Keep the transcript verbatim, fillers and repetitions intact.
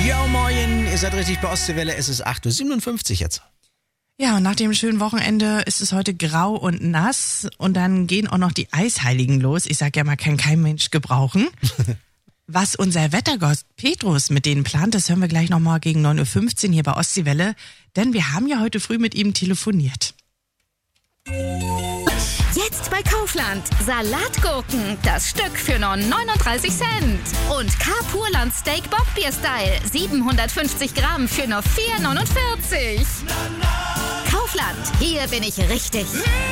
Ja, moin, ihr seid richtig bei Ostseewelle, es ist acht Uhr siebenundfünfzig jetzt. Ja, und nach dem schönen Wochenende ist es heute grau und nass und dann gehen auch noch die Eisheiligen los. Ich sag ja mal, kann kein Mensch gebrauchen. Was unser Wettergott Petrus mit denen plant, das hören wir gleich nochmal gegen neun Uhr fünfzehn hier bei Ostseewelle, denn wir haben ja heute früh mit ihm telefoniert. Jetzt bei Kaufland. Salatgurken, das Stück für nur neununddreißig Cent. Und Carpurland Steak Bockbier Style, siebenhundertfünfzig Gramm für nur vier neunundvierzig. Kaufland, hier bin ich richtig.